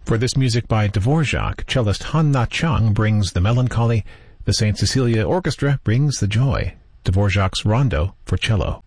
For this music by Dvorak, cellist Han Na-chung brings the melancholy, the St. Cecilia Orchestra brings the joy. Dvorak's Rondo for cello.